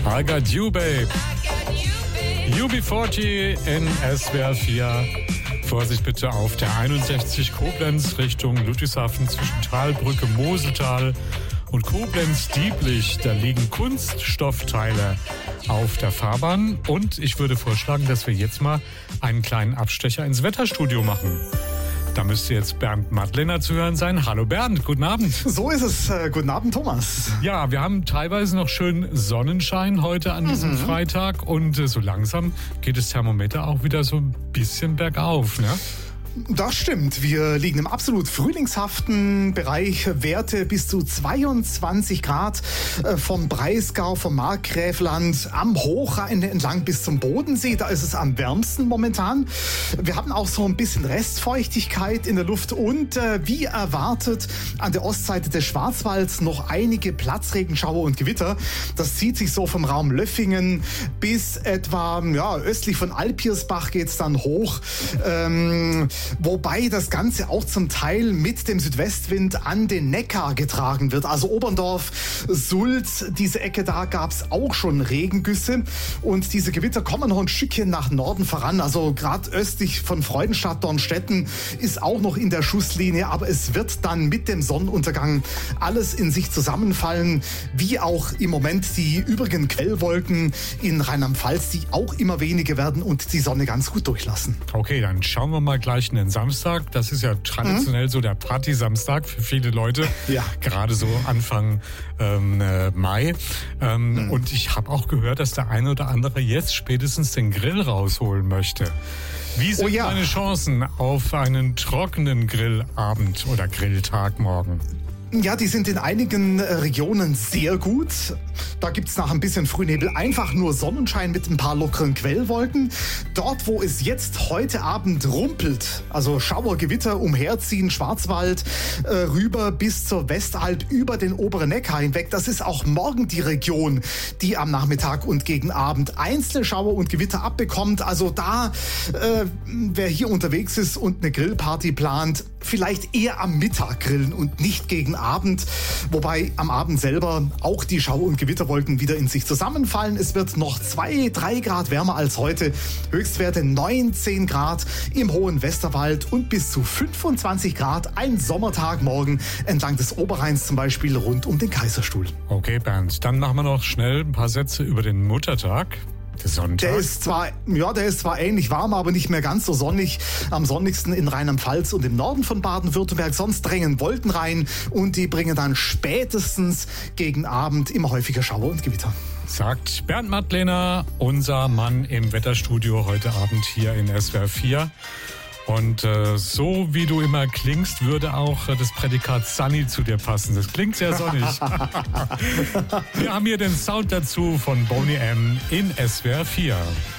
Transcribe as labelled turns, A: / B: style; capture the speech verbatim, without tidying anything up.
A: I got you, babe. U B vierzig in S W R vier. Vorsicht bitte auf der einundsechzig Koblenz Richtung Ludwigshafen zwischen Talbrücke, Moseltal und Koblenz-Dieblich. Da liegen Kunststoffteile auf der Fahrbahn. Und ich würde vorschlagen, dass wir jetzt mal einen kleinen Abstecher ins Wetterstudio machen. Da müsste jetzt Bernd Madlener zu hören sein. Hallo Bernd, guten Abend.
B: So ist es. Äh, guten Abend, Thomas.
A: Ja, wir haben teilweise noch schön Sonnenschein heute an diesem mhm. Freitag. Und äh, so langsam geht das Thermometer auch wieder so ein bisschen bergauf, ne?
B: Das stimmt. Wir liegen im absolut frühlingshaften Bereich. Werte bis zu zweiundzwanzig Grad vom Breisgau, vom Markgräfland, am Hochrhein entlang bis zum Bodensee. Da ist es am wärmsten momentan. Wir haben auch so ein bisschen Restfeuchtigkeit in der Luft und äh, wie erwartet an der Ostseite des Schwarzwalds noch einige Platzregenschauer und Gewitter. Das zieht sich so vom Raum Löffingen bis etwa ja, östlich von Alpiersbach geht's dann hoch. Ähm, Wobei das Ganze auch zum Teil mit dem Südwestwind an den Neckar getragen wird. Also Oberndorf, Sult, diese Ecke, da gab es auch schon Regengüsse. Und diese Gewitter kommen noch ein Stückchen nach Norden voran. Also gerade östlich von Freudenstadt, Dornstetten ist auch noch in der Schusslinie. Aber es wird dann mit dem Sonnenuntergang alles in sich zusammenfallen. Wie auch im Moment die übrigen Quellwolken in Rheinland-Pfalz, die auch immer weniger werden und die Sonne ganz gut durchlassen.
A: Okay, dann schauen wir mal gleich den Samstag. Das ist ja traditionell mhm. so der Party-Samstag für viele Leute. Ja. Gerade so Anfang ähm, äh, Mai. Ähm, mhm. Und ich habe auch gehört, dass der eine oder andere jetzt spätestens den Grill rausholen möchte. Wie sind oh ja. deine Chancen auf einen trockenen Grillabend oder Grilltag morgen?
B: Ja, die sind in einigen Regionen sehr gut. Da gibt's nach ein bisschen Frühnebel einfach nur Sonnenschein mit ein paar lockeren Quellwolken. Dort, wo es jetzt heute Abend rumpelt, also Schauergewitter umherziehen, Schwarzwald äh, rüber bis zur Westalb über den oberen Neckar hinweg, das ist auch morgen die Region, die am Nachmittag und gegen Abend einzelne Schauer und Gewitter abbekommt. Also da, äh, wer hier unterwegs ist und eine Grillparty plant, vielleicht eher am Mittag grillen und nicht gegen Abend. Wobei am Abend selber auch die Schauer- und Gewitterwolken wieder in sich zusammenfallen. Es wird noch zwei, drei Grad wärmer als heute. Höchstwerte neunzehn Grad im hohen Westerwald und bis zu fünfundzwanzig Grad ein Sommertag morgen entlang des Oberrheins, zum Beispiel rund um den Kaiserstuhl.
A: Okay, Bernd, dann machen wir noch schnell ein paar Sätze über den Muttertag. Der Sonntag.
B: Der ist zwar, ja, der ist zwar ähnlich warm, aber nicht mehr ganz so sonnig. Am sonnigsten in Rheinland-Pfalz und im Norden von Baden-Württemberg. Sonst drängen Wolken rein und die bringen dann spätestens gegen Abend immer häufiger Schauer und Gewitter.
A: Sagt Bernd Madlener, unser Mann im Wetterstudio heute Abend hier in S W R vier. Und äh, so wie du immer klingst, würde auch äh, das Prädikat Sunny zu dir passen. Das klingt sehr sonnig. Wir haben hier den Sound dazu von Boney M. in S W R vier.